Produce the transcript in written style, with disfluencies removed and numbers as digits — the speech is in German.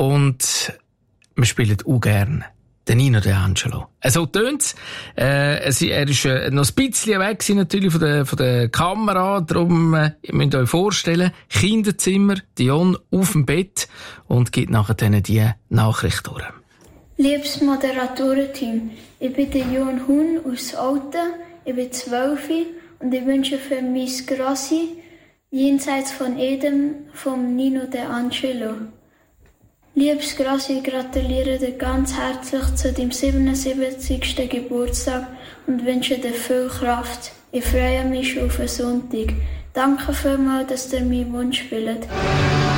und wir spielen auch gerne den Nino De Angelo. So tönt's. Er ist noch ein bisschen weg gewesen, natürlich von der Kamera. Darum, ihr müsst euch vorstellen, Kinderzimmer, Dion auf dem Bett und gibt nachher dann die Nachricht durch. Liebes Moderatorenteam, ich bin der Jon Huhn aus Olten, ich bin 12 und ich wünsche für Miss Grossi jenseits von Edem vom Nino De Angelo. Liebes Grossi, ich gratuliere dir ganz herzlich zu deinem 77. Geburtstag und wünsche dir viel Kraft. Ich freue mich schon auf den Sonntag. Danke vielmals, dass ihr meinen Wunsch spielt.